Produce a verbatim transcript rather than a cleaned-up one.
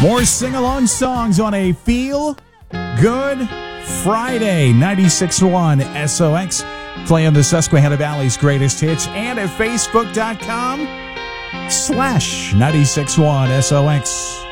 More sing-along songs on a Feel Good Friday. ninety-six point one S O X. Playing the Susquehanna Valley's greatest hits. And at Facebook.com slash ninety-six point one S O X.